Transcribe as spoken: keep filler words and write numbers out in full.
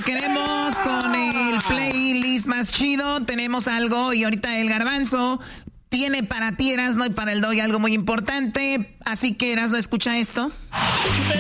queremos con el playlist más chido. Tenemos algo y ahorita el Garbanzo tiene para ti, Erasno, y para el Doggy algo muy importante. Así que, Erasno, escucha esto.